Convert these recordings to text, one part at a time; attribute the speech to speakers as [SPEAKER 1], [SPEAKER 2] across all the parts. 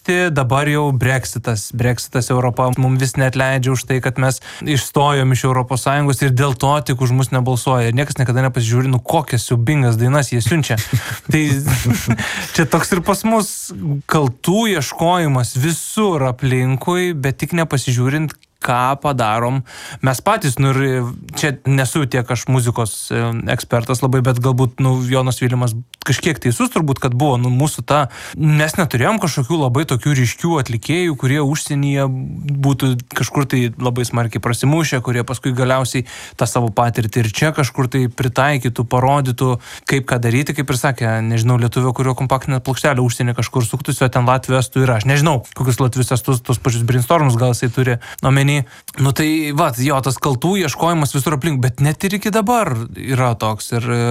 [SPEAKER 1] grįžti, dabar jau Brexitas Europa mums vis neatleidžia už tai, kad mes išstojom iš ES ir dėl to tik už mus nebalsuoja. Niekas niekada nepasižiūri, kokias siaubingas dainas jie siunčia. Tai čia toks ir pas mus kaltų ieškojimas visur aplinkui, bet tik nepasižiūrint, ką padarom. Mes patys, ir čia nesu tiek aš muzikos ekspertas labai, bet galbūt, Jonas Vilimas kažkiek teisus turbūt, kad buvo, mūsų mes neturėjom kažkokių labai tokių ryškių atlikėjų, kurie užsienyje būtų kažkur tai labai smarkiai prasimušę, kurie paskui galiausiai tą savo patirtį ir čia kažkur tai pritaikytų, parodytų, kaip ką daryti, kaip ir sakė, nežinau, lietuvio, kurio kompaktinė plokštelė užsienį kažkur suktųsi, o ten Latvijos estų ir aš. Nežinau, kokius Latvijos estus, tos pačius brainstormus gal jisai turi omeny. Tai tas kaltų ieškojimas visur aplink, bet net ir iki dabar yra toks.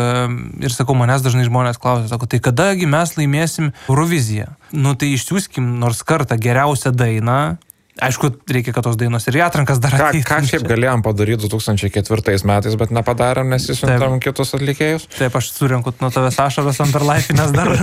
[SPEAKER 1] Ir sakau, manęs dažnai žmonės klausia, sako, tai kadagi mes laimėsim Euroviziją? Tai išsiųskim nors kartą geriausią dainą. Aišku, reikia, kad tos dainos ir į atrankas dar ateitų.
[SPEAKER 2] Ką šiaip galėjom padaryti 2004 metais, bet nepadarėm, nes įsiuntėm kitus atlikėjus?
[SPEAKER 1] Taip, aš surenku nuo tavęs ašaras Underlife, nes dar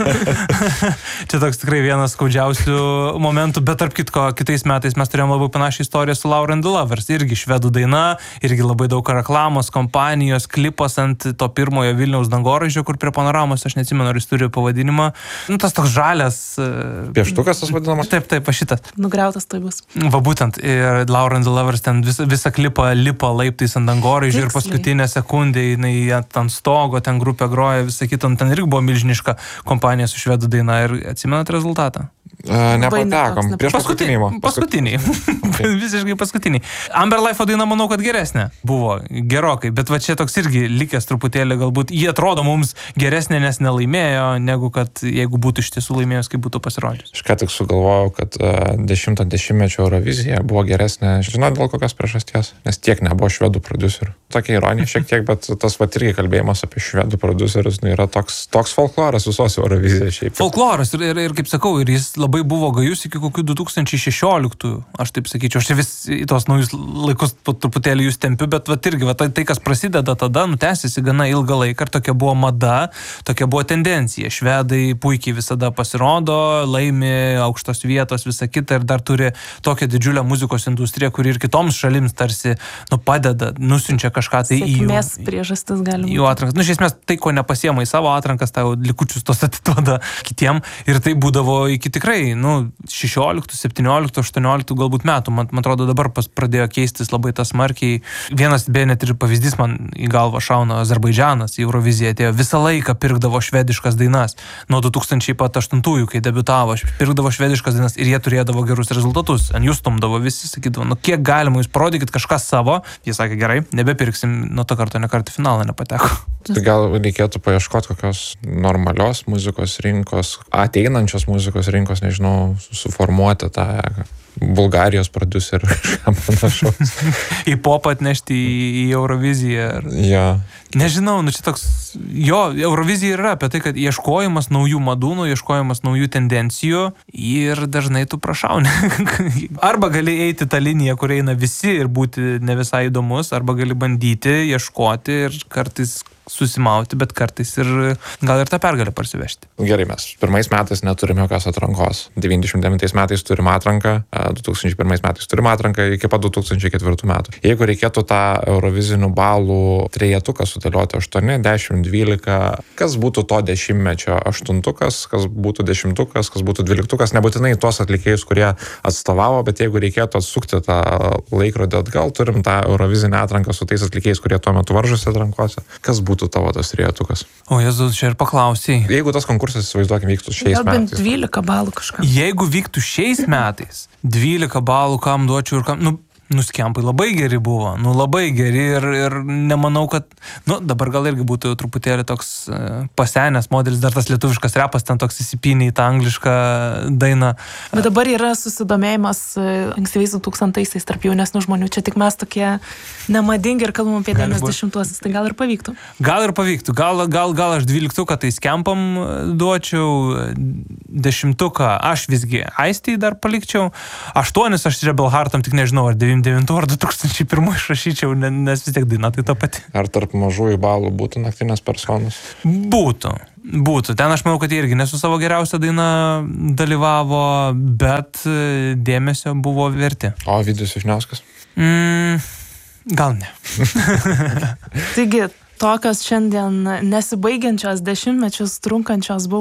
[SPEAKER 1] čia toks tikrai vienas skaudžiausių momentų, bet tarp kitko, kitais metais mes turėjom labai panašią istoriją su Laura and the Lovers, irgi švedų daina, irgi labai daug reklamos, kompanijos, klipas ant to pirmojo Vilniaus dangoraižio, kur prie panoramos, aš neatsimenu, ar jis turi pavadinimą. Tas toks žalias.
[SPEAKER 2] Pieštukas tas vadinamas?
[SPEAKER 1] Taip, šitas.
[SPEAKER 3] Nugriautas tai bus.
[SPEAKER 1] Va būtent, ir Laura and the Lovers ten visą klipą lipa laiptais ant dangoraižio ir paskutinę sekundę jinai ant stogo, ten grupė groja, visą kitą, ten irgi buvo milžiniška kompanija su švedų daina ir atsimenat rezultatą?
[SPEAKER 2] Nepatekom, prieš paskutinį.
[SPEAKER 1] Okay. Visiškai paskutinį. Underlife daina, manau, kad geresnė buvo, gerokai, bet va čia toks irgi likęs truputėlį, galbūt jie atrodo mums geresnė, nes nelaimėjo, negu kad jeigu būtų iš tiesų laimėjęs, kaip būtų pasirodžius.
[SPEAKER 2] Aš ką tik sugalvojau, kad 10-mečio Eurovizija buvo geresnė, žinot, dėl kokios priežasties, nes tiek nebuvo švedų prodiuserių. Tokia ironija šiek tiek, bet tas irgi kalbėjimas apie švedų prodiuserius yra toks folkloras visos Eurovizijos šiaip.
[SPEAKER 1] Folkloras ir kaip sakau, ir jis labai buvo gajus iki kokių 2016, aš taip sakyčiau, aš čia vis į tos naujus laikus truputėlį jūs tempiu, bet irgi tai, kas prasideda tada, tęsiasi gana ilgą laiką ir tokia buvo mada, tokia buvo tendencija. Švedai puikiai visada pasirodo, laimi aukštos vietos, visą kitą ir dar turi tokią didžiulę muzikos industriją, kuri ir kitoms šalims tarsi padeda, nusiunčia kažką tai į jų.
[SPEAKER 3] Sėkmės priežastis gali
[SPEAKER 1] jų atrankas. Iš esmės, tai, ko nepasiema į savo atrankas, tai likučius tos atiduoda kitiem ir tai būdavo iki tikrai 16, 17, 18 galbūt metų. Man atrodo, dabar pradėjo keistis labai tas smarkiai. Vienas net ir pavyzdys man į galvą šauna, Azerbaidžanas į Euroviziją atėjo, visą laiką pirkdavo švediškas dainas. Nuo 2008, kai debiutavo, pirkdavo švediškas dainas ir jie turėdavo gerus rezultatus. Ant jų stumdavo visi, sakydavo, kiek galima jūs parodykit kažką savo. Jie sakė, gerai, nebepirksim, nuo to karto nekart į finalą nepateko.
[SPEAKER 2] Tai gal reikėtų paieškoti kokios normalios muzikos rinkos, ateinančios muzikos rinkos, nežinau, suformuoti tą Bulgarijos prodiuserių kažką panašaus.
[SPEAKER 1] Į popą atnešti į Euroviziją.
[SPEAKER 2] Ja.
[SPEAKER 1] Nežinau, čia toks, Eurovizija yra apie tai, kad ieškojimas naujų madų, ieškojimas naujų tendencijų ir dažnai tu prašauni. Arba gali eiti tą liniją, kur eina visi ir būti ne visai įdomus, arba gali bandyti, ieškoti ir kartais susimauti, bet kartais ir gal ir tą pergalę parsivežti.
[SPEAKER 2] Gerai, mes pirmais metais neturim jokios atrankos. 99 metais turim atranką, 2001 metais turim atranką iki pat 2004 metų. Jeigu reikėtų tą Eurovizinių balų trejetuką sudėlioti 8, 10, 12, kas būtų to 10-mečio 8-tukas, kas būtų 10-tukas, kas būtų 12-tukas, nebūtinai tuos atlikėjus, kurie atstovavo, bet jeigu reikėtų atsukti tą laikrodį atgal, turim tą Eurovizinę atranką su tais atlikėjais, kurie tuo metu varžosi atrankose. Kas būtų tavo tas trejetukas?
[SPEAKER 1] O Jėzus, čia ir paklausiai.
[SPEAKER 2] Jeigu tas konkursas, įsivaizduokim, vyktų šiais metais.
[SPEAKER 3] Gal bent 12 balų kažkam.
[SPEAKER 1] Jeigu vyktų šiais metais, 12 balų kam duočiau ir kam, Skempai labai geri buvo, labai geri ir nemanau, kad, dabar gal irgi būtų truputėlį toks pasenęs modelis, dar tas lietuviškas repas ten toks įsipynė į tą anglišką dainą.
[SPEAKER 3] Bet dabar yra susidomėjimas ankstyviais 2000-aisiais tarp jaunesnių žmonių, čia tik mes tokie nemadingi ir kalbam apie 90-uosius, tai gal ir pavyktų.
[SPEAKER 1] Gal aš 12-uką tai Skempam duočiau, 10-uką aš visgi Aistį dar palikčiau, 8 aš Rebel Heartam tik nežinau, ar 99 ar 2001 išrašyčiau, nes vis tiek daina tai ta pati.
[SPEAKER 2] Ar tarp mažųjų balų būtų naktinės personos?
[SPEAKER 1] Būtų. Būtų. Ten aš manau, kad irgi ne su savo geriausia daina dalyvavo, bet dėmesio buvo verti.
[SPEAKER 2] O Ovidijus Vyšniauskas?
[SPEAKER 1] Gal ne.
[SPEAKER 3] Taigi, tokios šiandien nesibaigiančios dešimtmečius trunkančios buvo